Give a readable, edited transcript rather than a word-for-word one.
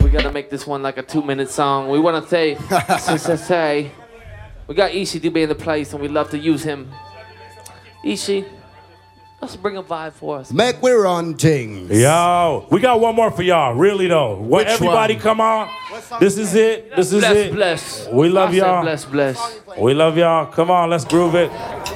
we gotta make this one like a 2-minute song. We wanna say, say, we got Ishi to be in the place, and we love to use him. Ishi, let's bring a vibe for us. Make we run things. Yo, we got one more for y'all, really though. When everybody one? Come on. This is it. This is Bless, it. bless. We love y'all. Bless, bless. We love y'all. Come on, let's groove it.